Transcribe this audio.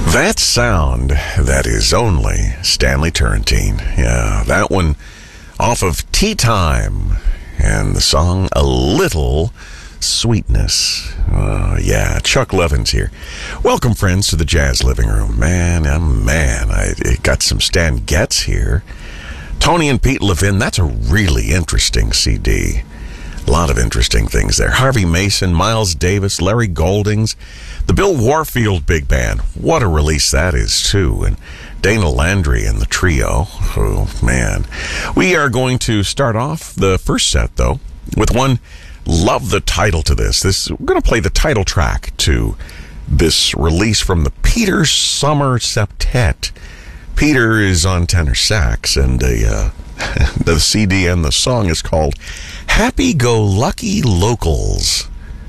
That sound, that is only Stanley Turrentine. Yeah, that one off of Tea Time and the song A Little Sweetness. Yeah, Chuck Lovins here. Welcome, friends, to the Jazz Living Room. Man, I got some Stan Getz here. Tony and Pete Levin, that's a really interesting CD. A lot of interesting things there. Harvey Mason, Miles Davis, Larry Goldings, the Bill Warfield Big Band. What a release that is, too. And Dana Landry and the trio. Oh, man. We are going to start off the first set, though, with one. Love the title to this. We're going to play the title track to this release from the Peter Summer Septet. Peter is on tenor sax, and the CD and the song is called Happy Go Lucky Locals.